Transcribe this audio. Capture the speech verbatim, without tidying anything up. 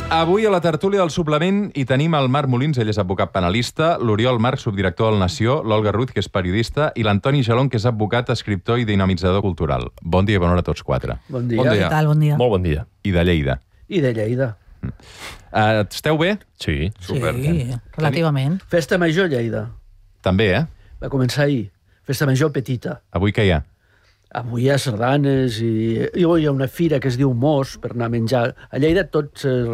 Avui a la tertúlia del suplement hi tenim el Marc Molins, ell és advocat penalista, l'Oriol Marc, subdirector del Nació, l'Olga Ruiz, que és periodista, i l'Antoni Jalón, que és advocat, escriptor i dinamitzador cultural. Bon dia i bona hora a tots quatre. Bon dia. Bon dia. Què tal? Bon dia. Molt bon dia. I de Lleida. I de Lleida. Uh, esteu bé? Sí. Super. Sí, relativament. Festa Major Lleida. També, eh? Va començar ahir. Festa Major petita. Avui què hi ha? Avui hi ha sardanes i, i avui hi ha una fira que es diu Mos per anar a menjar. A Lleida tots eh,